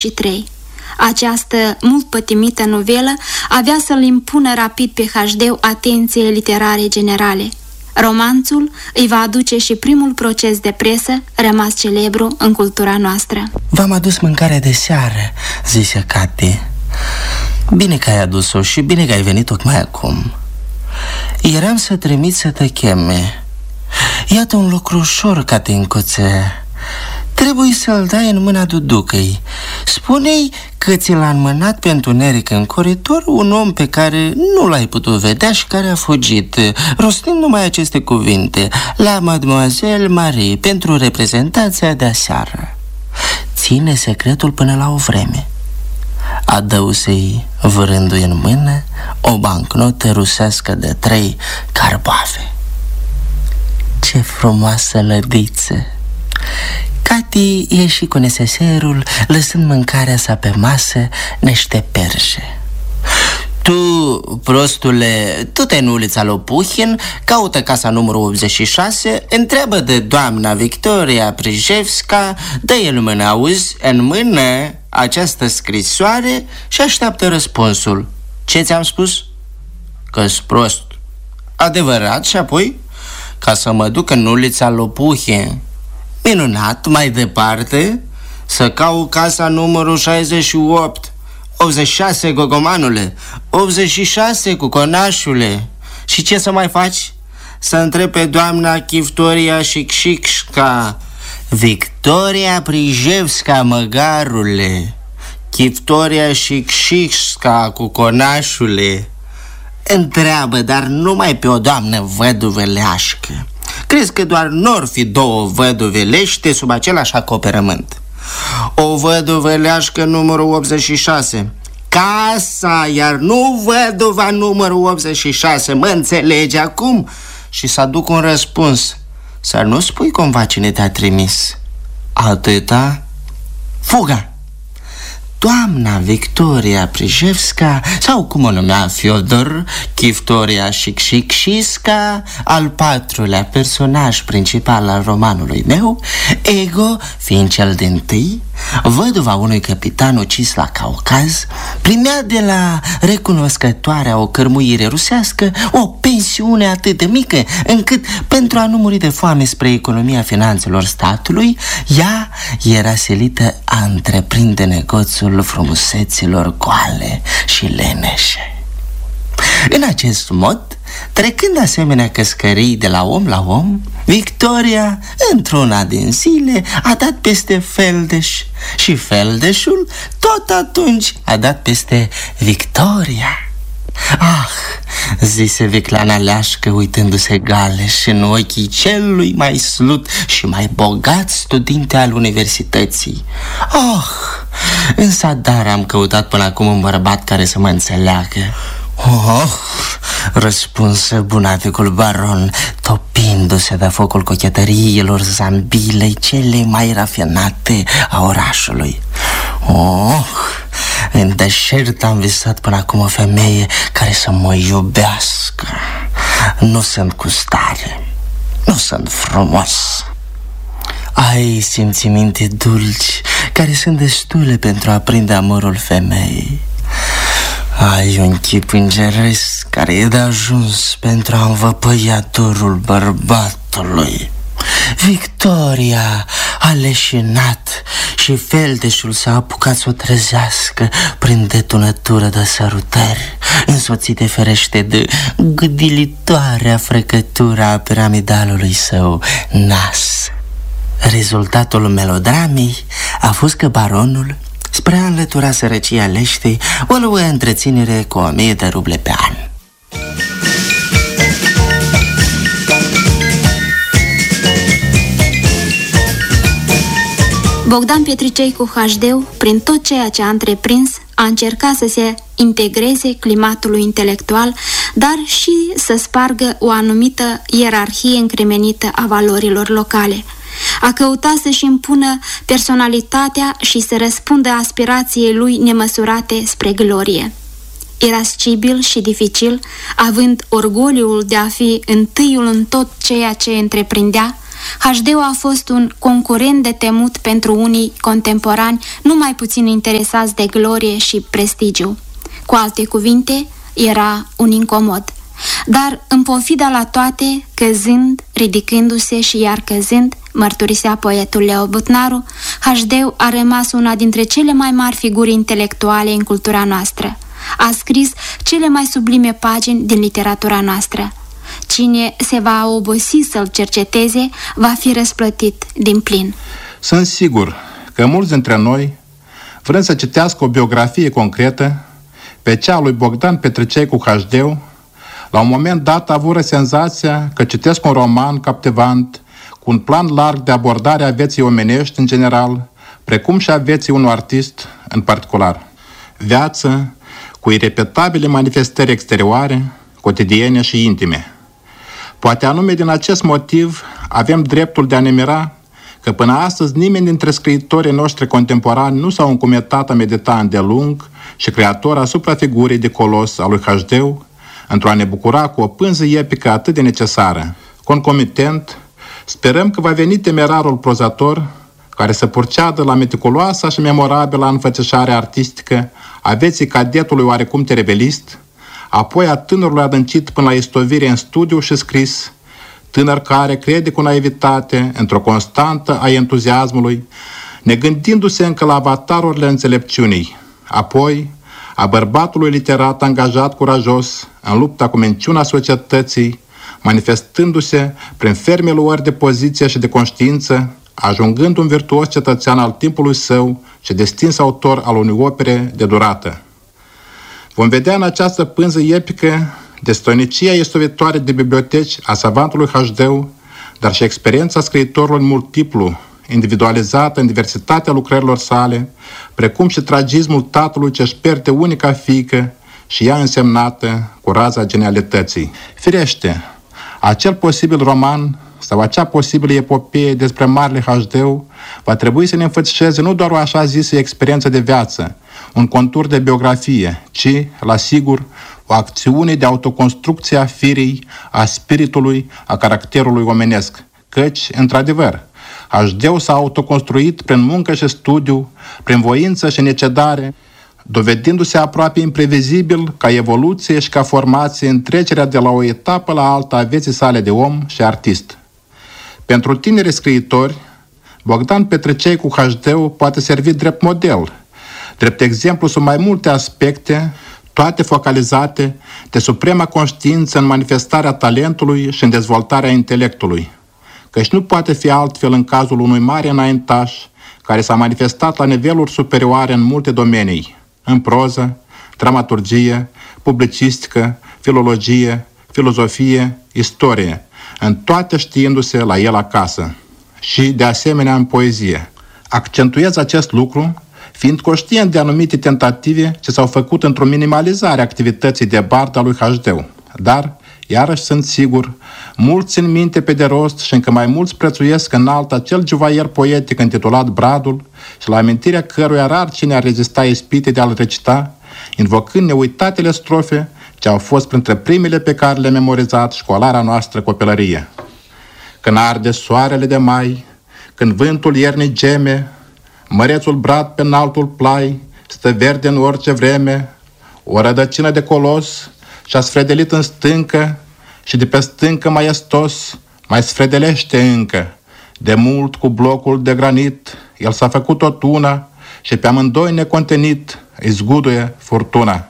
3. Această mult pătimită novelă avea să-l impună rapid pe HD atenției literare generale. Romanțul îi va aduce și primul proces de presă rămas celebru în cultura noastră. V-am adus mâncarea de seară, zise Cati. Bine că ai adus-o și bine că ai venit tocmai acum. Eram să trimit să te cheme. Iată un lucru ușor, Catincuțe. Trebuie să-l dai în mâna Duducăi. Spune-i că ți l-a înmânat pe întuneric în coridor un om pe care nu l-ai putut vedea și care a fugit, rostind numai aceste cuvinte: la Mademoiselle Marie, pentru reprezentația de aseară. Ține secretul până la o vreme. Adăuse-i, vârându-i în mână, o bancnotă rusească de 3 carboave. Ce frumoasă lădiță! Cati ieși cu neseserul, lăsând mâncarea sa pe masă, neșteperșe. Tu, prostule, tu-te în ulița Lopuhin, caută casa numărul 86, întreabă de doamna Victoria Prijevska, dă-i în mână, auzi, în mână această scrisoare și așteaptă răspunsul. Ce ți-am spus? Că-s prost. Adevărat, și apoi, ca să mă duc în ulița Lopuhin. Minunat, mai departe, să caut casa numărul 68, 86, gogomanule, 86, cuconașule. Și ce să mai faci? Să întreb pe doamna Victoria Șicșicșca. Victoria Prijevska, măgarule. Victoria Șicșicșca, cuconașule. Întreabă, dar numai pe o doamnă văduveleașcă. Crezi că doar n-or fi 2 văduvelește sub același acoperământ? O văduveleașcă numărul 86, casa, iar nu văduva numărul 86, mă înțelegi acum? Și să aduc un răspuns. Să nu spui cumva cine te-a trimis. Atâta? Fuga! Doamna Victoria Prijevska, sau cum o numea Fiodor, Victoria Șicșicșisca, al 4-lea personaj principal al romanului meu, Ego fiind cel din-tâi, văduva unui capitan ucis la Caucaz, primea de la recunoscătoarea o cărmuire rusească o pensiune atât de mică încât, pentru a nu muri de foame spre economia finanțelor statului, ea era silită a întreprinde negoțul frumuseților goale și leneșe. În acest mod, trecând asemenea căscării de la om la om, Victoria, într-una din zile, a dat peste Feldeș și Feldeșul tot atunci a dat peste Victoria. Ah, zise vicleana leașcă, uitându-se Galeș în ochii celui mai slut și mai bogat studente al universității. Ah, în Sadar am căutat până acum un bărbat care să mă înțeleagă. Oh, răspunse bunaticul baron, topindu-se de focul cochetăriilor zambilei cele mai rafinate a orașului. Oh, în deșert am visat până acum o femeie care să mă iubească. Nu sunt cu stare, nu sunt frumos. Ai simțiminte dulci care sunt destule pentru a prinde amorul femeii. Ai un chip îngeresc care e de ajuns pentru a învăpăi adorul bărbatului. Victoria a leșinat și Feldeșul s-a apucat să o trezească prin detunătură de sărutări, însoțite ferește de gâdilitoarea frecătura a piramidalului său nas. Rezultatul melodramei a fost că baronul, spre a înlătura sărăcia leștei, o luă întreținere cu 1000 de ruble pe an. Bogdan Petricei cu HD-ul, prin tot ceea ce a întreprins, a încercat să se integreze climatului intelectual, dar și să spargă o anumită ierarhie încremenită a valorilor locale. A căutat să-și impună personalitatea și să răspundă aspirației lui nemăsurate spre glorie. Irascibil și dificil, având orgoliul de a fi întâiul în tot ceea ce întreprindea, HD a fost un concurent de temut pentru unii contemporani nu mai puțin interesați de glorie și prestigiu. Cu alte cuvinte, era un incomod. Dar în pofida la toate, căzând, ridicându-se și iar căzând, mărturisea poetul Leo Butnaru, HD a rămas una dintre cele mai mari figuri intelectuale în cultura noastră. A scris cele mai sublime pagini din literatura noastră. Cine se va obosi să-l cerceteze va fi răsplătit din plin. Sunt sigur că mulți dintre noi, vrând să citească o biografie concretă, pe cea a lui Bogdan Petrececu HD, la un moment dat avură senzația că citesc un roman captivant, cu un plan larg de abordare a vieții omenești în general, precum și a vieții unui artist în particular. Viață cu irepetabile manifestări exterioare, cotidiene și intime. Poate anume din acest motiv avem dreptul de a ne mira că până astăzi nimeni dintre scriitorii noștri contemporani nu s-au încumetat a medita îndelung și creator asupra figurii de colos a lui HD, într-o a ne bucura cu o pânză epică atât de necesară. Concomitent, sperăm că va veni temerarul prozator care să purceadă la meticuloasa și memorabilă înfățișare artistică a vieții cadetului oarecum terebelist, apoi a tânărului adâncit până la istovire în studiu și scris, tânăr care crede cu naivitate într-o constantă a entuziasmului, negândindu-se încă la avatarurile înțelepciunii, apoi a bărbatului literat angajat curajos în lupta cu minciuna societății, manifestându-se prin ferme luări de poziție și de conștiință, ajungând un virtuos cetățean al timpului său și destins autor al unei opere de durată. Vom vedea în această pânză epică destoinicia istovitoare de biblioteci a savantului HD, dar și experiența scriitorului multiplu, individualizată în diversitatea lucrărilor sale, precum și tragismul tatălui ce își pierde unica fiică și ea însemnată cu raza genialității. Firește, acel posibil roman sau acea posibilă epopee despre marele HD va trebui să ne înfățișeze nu doar o așa zisă experiență de viață, un contur de biografie, ci, la sigur, o acțiune de autoconstrucție a firii, a spiritului, a caracterului omenesc. Căci, într-adevăr, HD s-a autoconstruit prin muncă și studiu, prin voință și necedare, dovedindu-se aproape imprevizibil ca evoluție și ca formație în trecerea de la o etapă la alta a vieții sale de om și artist. Pentru tineri scriitori, Bogdan Petrececu HD poate servi drept model, drept exemplu sub mai multe aspecte, toate focalizate de suprema conștiință în manifestarea talentului și în dezvoltarea intelectului, căci nu poate fi altfel în cazul unui mare înaintaș care s-a manifestat la niveluri superioare în multe domenii, în proză, dramaturgie, publicistică, filologie, filozofie, istorie, în toate știindu-se la el acasă și, de asemenea, în poezie. Accentuez acest lucru fiind conștient de anumite tentative ce s-au făcut într-o minimalizare a activității de bard al lui HD, dar, iarăși sunt sigur, mulți țin minte pe de rost și încă mai mulți prețuiesc înalt acel juvaier poetic intitulat Bradul și la amintirea căruia rar cine ar rezista ispite de a-l recita, invocând neuitatele strofe ce au fost printre primele pe care le-a memorizat școlara noastră copilărie. Când arde soarele de mai, când vântul iernii geme, mărețul brad pe înaltul plai stă verde în orice vreme, o rădăcină de colos și-a sfredelit în stâncă și de pe stâncă maestos mai sfredelește încă. De mult cu blocul de granit el s-a făcut o tună și pe amândoi necontenit îi zguduie furtuna.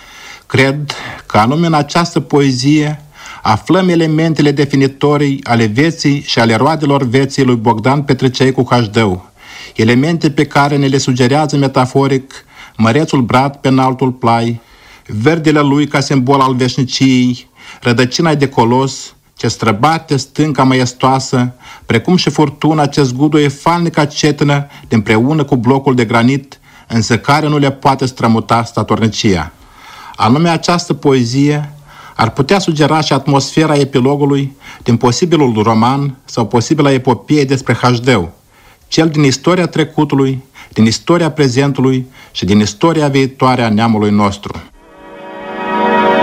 Cred că anume în această poezie aflăm elementele definitorii ale vieții și ale roadelor vieții lui Bogdan Petrececu HD, elemente pe care ne le sugerează metaforic mărețul brad pe înaltul plai, verdele lui ca simbol al veșniciei, rădăcina de colos ce străbate stânca maiestoasă, precum și furtuna ce zguduie falnica cetină împreună cu blocul de granit, însă care nu le poate strămuta statornicia. Anume această poezie ar putea sugera și atmosfera epilogului din posibilul roman sau posibila epopee despre HD, cel din istoria trecutului, din istoria prezentului și din istoria viitoare a neamului nostru.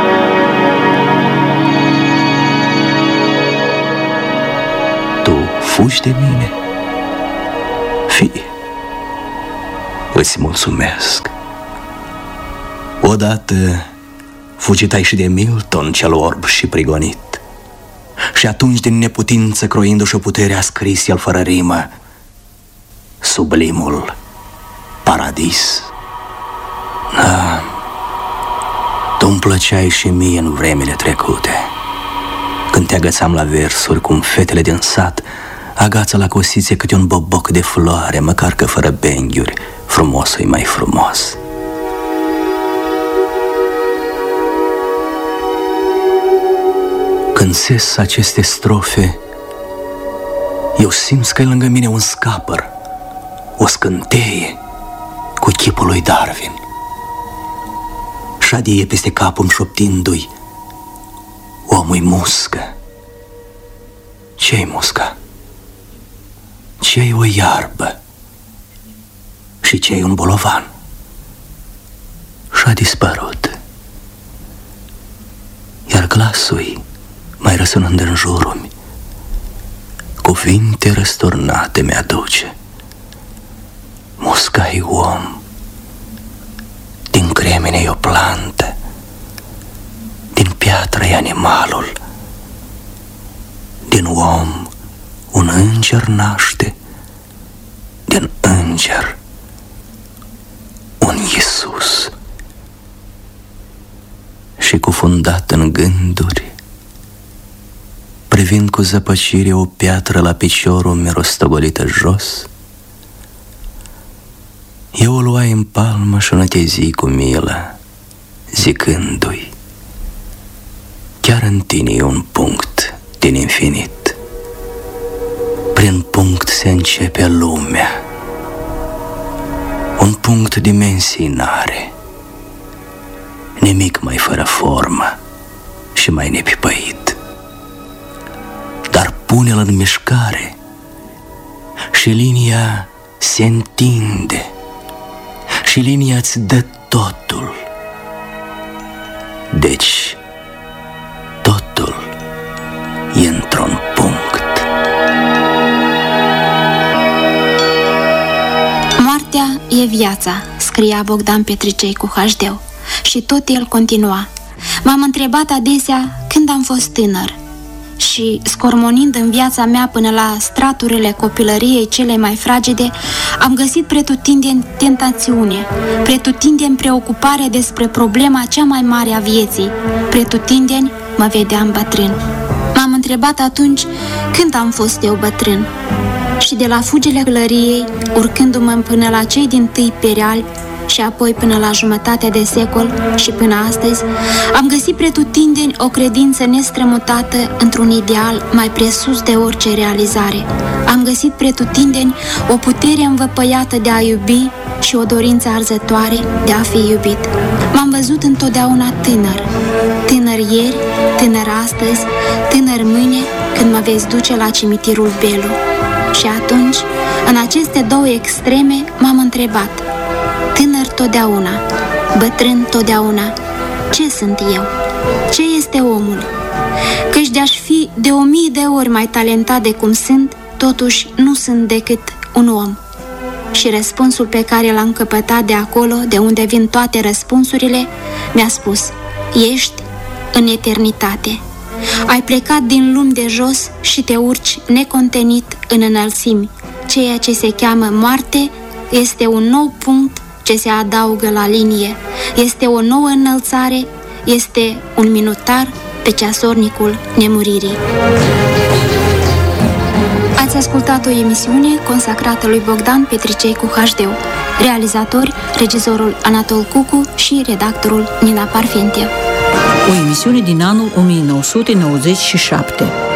Tu, fugi de mine? Fie, îți mulțumesc. Odată fugitai și de Milton cel orb și prigonit, și atunci din neputință, croindu-și o putere, a scris el fără rimă sublimul Paradis. Da, tu-mi plăceai și mie în vremile trecute, când te agățam la versuri cum fetele din sat agață la cosițe câte un boboc de floare, măcar că fără benghiuri, frumosul e mai frumos. Când ses aceste strofe, eu simt că e lângă mine un scapăr, o scânteie cu chipul lui Darwin. Șadie peste capul șoptindu-i: omul-i muscă. Ce-i musca? Ce-i o iarbă? Și ce-i un bolovan? Și-a dispărut. Iar glasul mai răsunând în jurul-mi, cuvinte răsturnate mi-aduce: musca-i om, din cremene-i o plantă, din piatră-i animalul, din om un înger naște, din înger un Iisus. Și cufundat în gânduri, privind cu zăpăcire o piatră la piciorul mi rostogolită jos, eu o luai în palmă și o nătezi cu milă, zicându-i: chiar în tine e un punct din infinit. Prin punct se începe lumea, un punct dimensii n-are, nimic mai fără formă și mai nepipăit. Dar pune-l în mișcare și linia se întinde și linia îți dă totul. Deci totul e într-un punct. Moartea e viața, scria Bogdan Petricei cu HD. Și tot el continua: m-am întrebat adesea când am fost tânăr și, scormonind în viața mea până la straturile copilăriei cele mai fragede, am găsit pretutindeni tentațiune, pretutindeni preocupare despre problema cea mai mare a vieții, pretutindeni mă vedeam bătrân. M-am întrebat atunci când am fost eu bătrân. Și de la fugile călăriei, urcându-mă până la cei dintâi pereali și apoi până la jumătate de secol și până astăzi, am găsit pretutindeni o credință nestrămutată într-un ideal mai presus de orice realizare. Am găsit pretutindeni o putere învăpăiată de a iubi și o dorință arzătoare de a fi iubit. M-am văzut întotdeauna tânăr. Tânăr ieri, tânăr astăzi, tânăr mâine, când mă veți duce la cimitirul Belu. Și atunci, în aceste două extreme, m-am întrebat: tânăr totdeauna, bătrân totdeauna, ce sunt eu? Ce este omul? Căci de-aș fi de 1000 de ori mai talentat de cum sunt, totuși nu sunt decât un om. Și răspunsul pe care l-am căpătat de acolo, de unde vin toate răspunsurile, mi-a spus: ești în eternitate. Ai plecat din lumi de jos și te urci necontenit în înălțimi. Ceea ce se cheamă moarte este un nou punct ce se adaugă la linie. Este o nouă înălțare, este un minutar pe ceasornicul nemuririi. Ați ascultat o emisiune consacrată lui Bogdan Petricei cu HD. Realizatori, regizorul Anatol Cucu și redactorul Nina Parfentie. O emisiune din anul 1997.